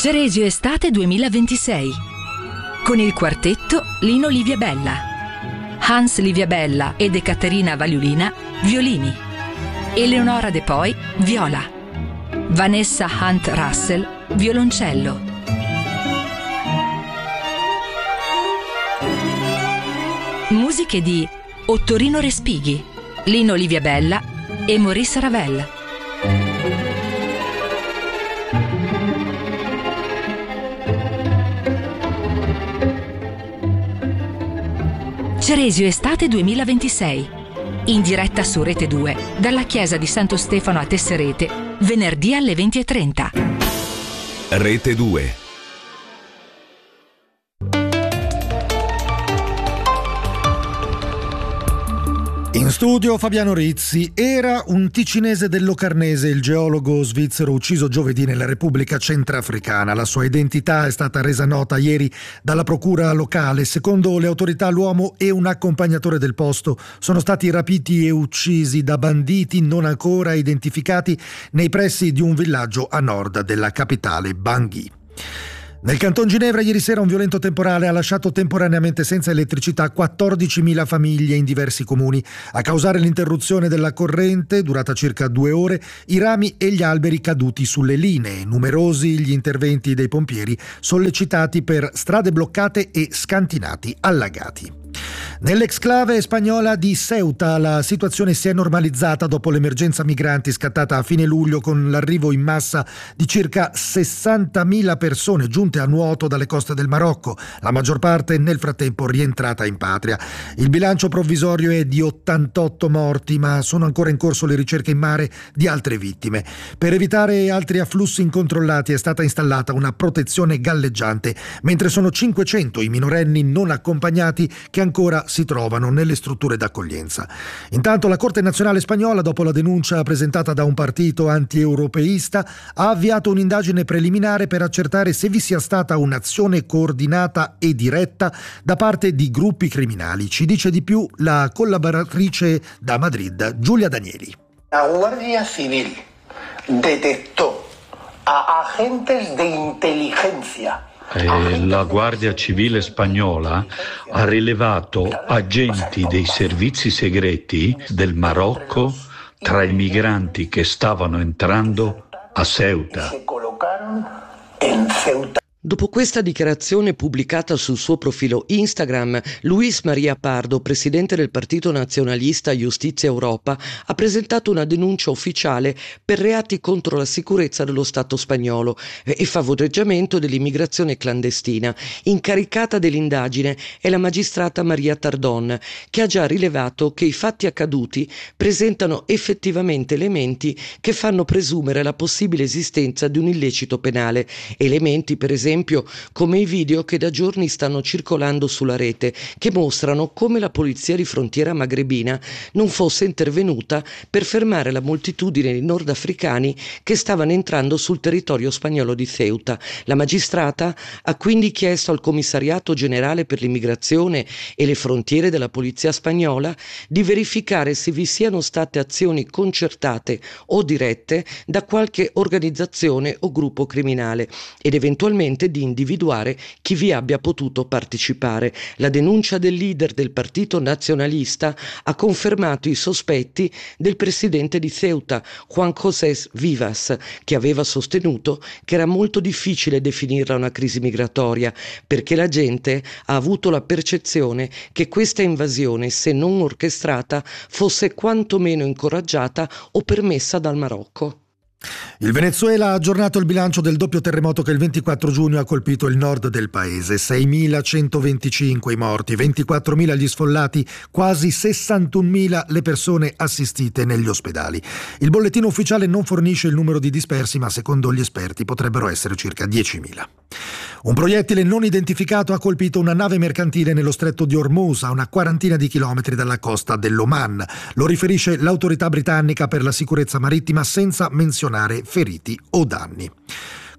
Ceresio Estate 2026. Con il quartetto Lino Liviabella, Hans Liviabella ed Ekaterina Valiulina, violini. Eleonora De Poi, viola. Vanessa Hunt Russell, violoncello. Musiche di Ottorino Respighi, Lino Liviabella e Maurice Ravel. Ceresio Estate 2026. In diretta su Rete 2 dalla chiesa di Santo Stefano a Tesserete, venerdì alle 20:30. Rete 2. In studio Fabiano Rizzi. Era un ticinese del Locarnese, il geologo svizzero ucciso giovedì nella Repubblica Centrafricana. La sua identità è stata resa nota ieri dalla procura locale. Secondo le autorità l'uomo e un accompagnatore del posto sono stati rapiti e uccisi da banditi non ancora identificati nei pressi di un villaggio a nord della capitale Bangui. Nel Canton Ginevra ieri sera un violento temporale ha lasciato temporaneamente senza elettricità 14.000 famiglie in diversi comuni. A causare l'interruzione della corrente, durata circa 2 ore, i rami e gli alberi caduti sulle linee. Numerosi gli interventi dei pompieri sollecitati per strade bloccate e scantinati allagati. Nell'exclave spagnola di Ceuta la situazione si è normalizzata dopo l'emergenza migranti scattata a fine luglio con l'arrivo in massa di circa 60.000 persone giunte a nuoto dalle coste del Marocco, la maggior parte nel frattempo rientrata in patria. Il bilancio provvisorio è di 88 morti, ma sono ancora in corso le ricerche in mare di altre vittime. Per evitare altri afflussi incontrollati è stata installata una protezione galleggiante, mentre sono 500 i minorenni non accompagnati che ancora si trovano nelle strutture d'accoglienza. Intanto la Corte Nazionale Spagnola, dopo la denuncia presentata da un partito anti-europeista, ha avviato un'indagine preliminare per accertare se vi sia stata un'azione coordinata e diretta da parte di gruppi criminali. Ci dice di più la collaboratrice da Madrid, Giulia Danieli. La Guardia Civil detectó a agentes de inteligencia. La Guardia Civile spagnola ha rilevato agenti dei servizi segreti del Marocco tra i migranti che stavano entrando a Ceuta. Dopo questa dichiarazione pubblicata sul suo profilo Instagram, Luis María Pardo, presidente del Partito Nazionalista Giustizia Europa, ha presentato una denuncia ufficiale per reati contro la sicurezza dello Stato spagnolo e favoreggiamento dell'immigrazione clandestina. Incaricata dell'indagine è la magistrata Maria Tardón, che ha già rilevato che i fatti accaduti presentano effettivamente elementi che fanno presumere la possibile esistenza di un illecito penale, elementi per esempio come i video che da giorni stanno circolando sulla rete, che mostrano come la polizia di frontiera magrebina non fosse intervenuta per fermare la moltitudine di nordafricani che stavano entrando sul territorio spagnolo di Ceuta. La magistrata ha quindi chiesto al Commissariato Generale per l'Immigrazione e le Frontiere della Polizia Spagnola di verificare se vi siano state azioni concertate o dirette da qualche organizzazione o gruppo criminale ed eventualmente di individuare chi vi abbia potuto partecipare. La denuncia del leader del partito nazionalista ha confermato i sospetti del presidente di Ceuta, Juan José Vivas, che aveva sostenuto che era molto difficile definirla una crisi migratoria, perché la gente ha avuto la percezione che questa invasione, se non orchestrata, fosse quantomeno incoraggiata o permessa dal Marocco. Il Venezuela ha aggiornato il bilancio del doppio terremoto che il 24 giugno ha colpito il nord del paese. 6.125 i morti, 24.000 gli sfollati, quasi 61.000 le persone assistite negli ospedali. Il bollettino ufficiale non fornisce il numero di dispersi, ma secondo gli esperti potrebbero essere circa 10.000. Un proiettile non identificato ha colpito una nave mercantile nello stretto di Hormuz, a una quarantina di chilometri dalla costa dell'Oman. Lo riferisce l'autorità britannica per la sicurezza marittima senza menzionare feriti o danni.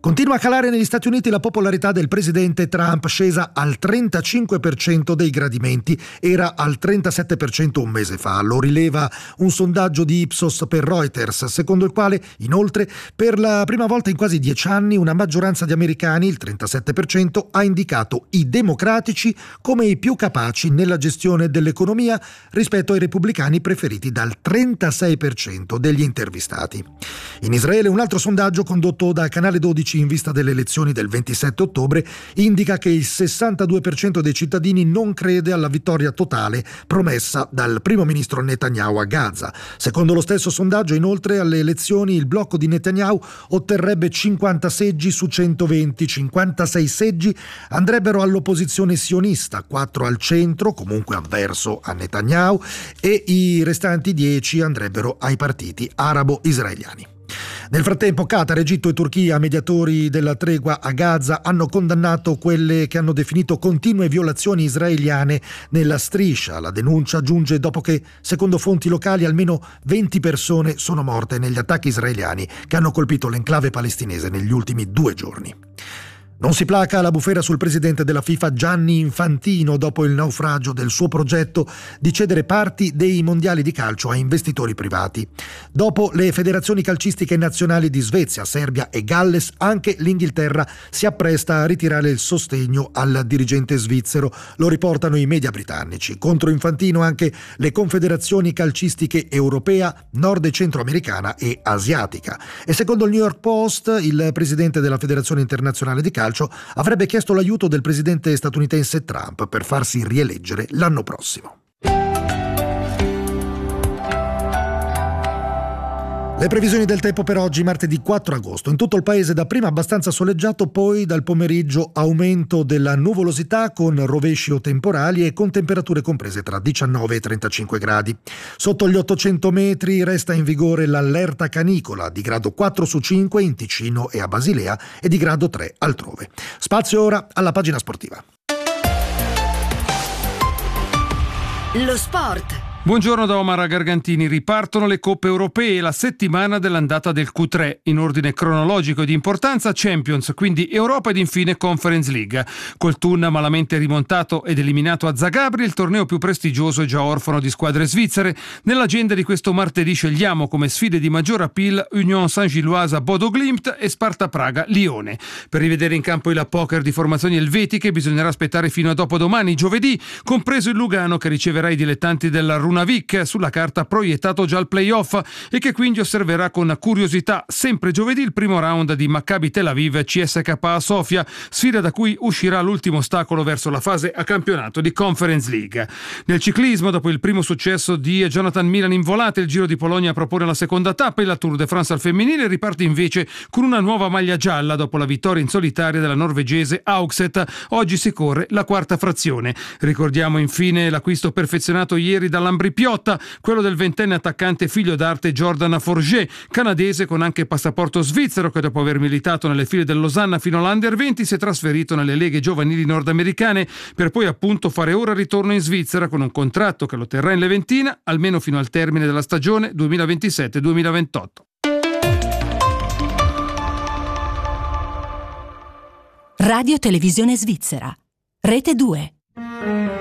Continua a calare negli Stati Uniti la popolarità del presidente Trump, scesa al 35% dei gradimenti, era al 37% un mese fa. Lo rileva un sondaggio di Ipsos per Reuters, secondo il quale, inoltre, per la prima volta in quasi 10 anni una maggioranza di americani, il 37%, ha indicato i democratici come i più capaci nella gestione dell'economia rispetto ai repubblicani preferiti dal 36% degli intervistati. In Israele un altro sondaggio condotto da Canale 12 in vista delle elezioni del 27 ottobre indica che il 62% dei cittadini non crede alla vittoria totale promessa dal primo ministro Netanyahu a Gaza. Secondo lo stesso sondaggio, inoltre, alle elezioni il blocco di Netanyahu otterrebbe 50 seggi su 120, 56 seggi andrebbero all'opposizione sionista, 4 al centro, comunque avverso a Netanyahu, e i restanti 10 andrebbero ai partiti arabo-israeliani. Nel frattempo Qatar, Egitto e Turchia, mediatori della tregua a Gaza, hanno condannato quelle che hanno definito continue violazioni israeliane nella striscia. La denuncia giunge dopo che, secondo fonti locali, almeno 20 persone sono morte negli attacchi israeliani che hanno colpito l'enclave palestinese negli ultimi 2 giorni. Non si placa la bufera sul presidente della FIFA Gianni Infantino dopo il naufragio del suo progetto di cedere parti dei mondiali di calcio a investitori privati. Dopo le federazioni calcistiche nazionali di Svezia, Serbia e Galles, anche l'Inghilterra si appresta a ritirare il sostegno al dirigente svizzero, lo riportano i media britannici. Contro Infantino anche le confederazioni calcistiche europea, nord e centroamericana e asiatica. E secondo il New York Post, il presidente della Federazione Internazionale di Calcio avrebbe chiesto l'aiuto del presidente statunitense Trump per farsi rieleggere l'anno prossimo. Le previsioni del tempo per oggi, martedì 4 agosto. In tutto il paese dapprima abbastanza soleggiato, poi dal pomeriggio aumento della nuvolosità con rovesci o temporali e con temperature comprese tra 19 e 35 gradi. Sotto gli 800 metri resta in vigore l'allerta canicola di grado 4 su 5 in Ticino e a Basilea e di grado 3 altrove. Spazio ora alla pagina sportiva. Lo sport. Buongiorno da Omar Gargantini. Ripartono le coppe europee, la settimana dell'andata del Q3. In ordine cronologico e di importanza, Champions, quindi Europa ed infine Conference League. Col Thun malamente rimontato ed eliminato a Zagabria, il torneo più prestigioso è già orfano di squadre svizzere. Nell'agenda di questo martedì scegliamo come sfide di maggior appeal Union Saint-Gilloise Bodo Glimt e Sparta Praga Lione. Per rivedere in campo il poker di formazioni elvetiche bisognerà aspettare fino a dopodomani, giovedì, compreso il Lugano che riceverà i dilettanti della Runavik, sulla carta proiettato già al playoff e che quindi osserverà con curiosità sempre giovedì il primo round di Maccabi Tel Aviv CSKA Sofia, sfida da cui uscirà l'ultimo ostacolo verso la fase a campionato di Conference League. Nel ciclismo, dopo il primo successo di Jonathan Milan in volata, il Giro di Polonia propone la seconda tappa e la Tour de France al femminile riparte invece con una nuova maglia gialla dopo la vittoria in solitaria della norvegese Haugset. Oggi si corre la quarta frazione. Ricordiamo infine l'acquisto perfezionato ieri dall'Ambri Piotta, quello del ventenne attaccante figlio d'arte Jordan Forget, canadese con anche passaporto svizzero, che dopo aver militato nelle file del Losanna fino all'Under 20 si è trasferito nelle leghe giovanili nordamericane per poi appunto fare ora ritorno in Svizzera con un contratto che lo terrà in Leventina almeno fino al termine della stagione 2027-2028. Radio Televisione Svizzera, Rete 2.